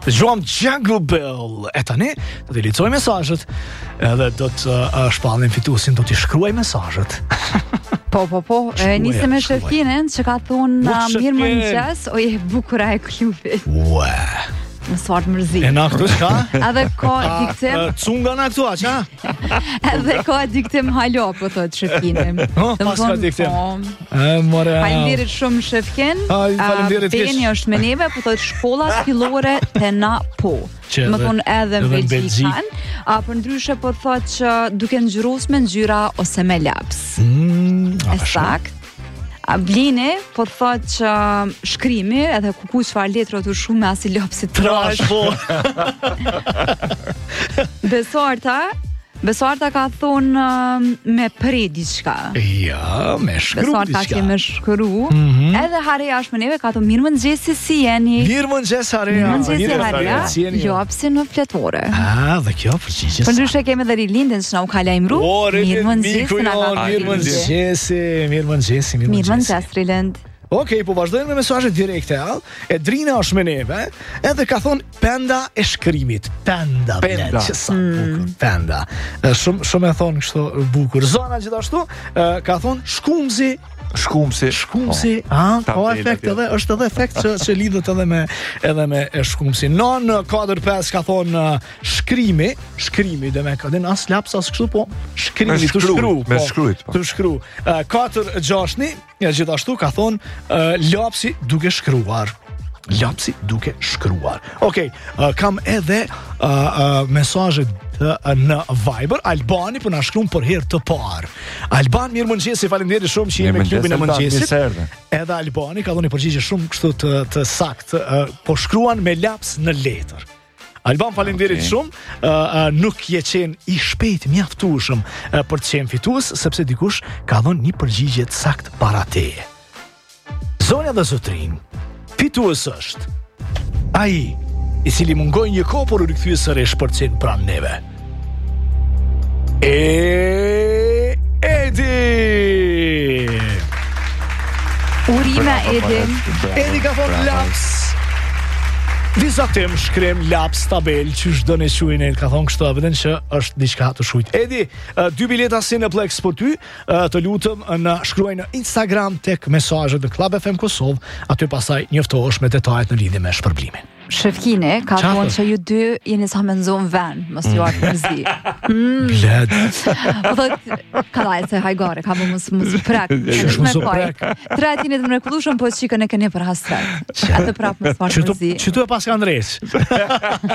Dëgjuam Jungle Bell. E tani, do t'i lexoj mesazhet edhe do të shpallim fituesin, do t'i shkruaj mesazhet. Po, nisem me shefkinën që ka thonë mirë mëngjes, o je bukura e klubit. Ua. Më sart mërzi. E na këtu çka? Edhe ka diktim. Cunga na këtu, a? Edhe ka diktim halo, po thot shefkinën. Pas ka diktim. More. Faleminderit shumë shefkin. Faleminderit keq. Peni është me neve, po thot shkolla fillore te na po. Më thonë edhe në Belgjikan. Për ndryshe po thot që duke ngjyrosur me ngjyra ose me laps. Sakt. Blini, po thot që shkrimi, edhe ku çfarë letra të shumë me asi lapsit trash. Besarta ka thonë me pre diçka. Ja, me shkru Besarta diçka. që me shkru. Edhe Hareja është me neve ka thonë mirë mëngjesi si jeni. Mirë mëngjes Hareja. Mëngjesi Hareja, lapsi në fletore. Dhe kjo përgjigje. Për ndryshe kemi edhe Rilindën që na u ka lajmëru. Mirë mëngjesi na ka. Mirë mëngjesi. Mirë mëngjes Rilind. Okej, po vazhdojmë me mesazhet direkte, Edrina është me neve, edhe ka thonë penda e shkrimit. Penda. Që sa bukur. Penda. Shumë e thonë kështu bukur. Zona gjithashtu ka thonë shkumsi. Ka efekt edhe, është edhe efekt që lidhet edhe me shkumsi. Në 4-5 ka thonë shkrimi dhe me ka din as laps as kështu, po shkrimi të shkru. Me shkrujt. Të shkru. 4-6 gjithashtu ka thonë lapsi duke shkruar. Okej, kam edhe mesazhet në Viber. Albani po na shkruan për herë të parë. Alban, mirë mëngjesi, faleminderit shumë që jeni me klubin e mëngjesit. Edhe Albani ka dhënë përgjigje shumë kështu të saktë, po shkruan me laps në letër. Alban, faleminderit shumë. Nuk je qenë i shpejt mjaftueshëm për të qenë fitues, sepse dikush ka dhënë një përgjigje të saktë para teje. Zonja dhe zotrin, fitues është ai i cili mungoi një kohë por u rikthye sërish për të qenë pranë neve. Edi! Urime Edi. Edi ka thonë laps. Vizatim shkrem laps tabel që është dëne quin ka thonë kështu vetëm që është diçka të shujt. Edi, 2 bileta Cineplex për ty, të lutëm në shkruaj në Instagram tek mesazhet në Club FM Kosovë, aty pastaj njoftohesh me detajet në lidhje me shpërblimin. Shefkine ka thonë që ju dy jeni sa menzon vën, mos ju art mërzi. Bled. Po thot, ka dhajtë se hajgare, ka më mos prek. Tre atinit të mrekullueshëm, po shikën e keni për hasret. Atë prapë mos fort mërzi. Që tu e pas ka ndresh.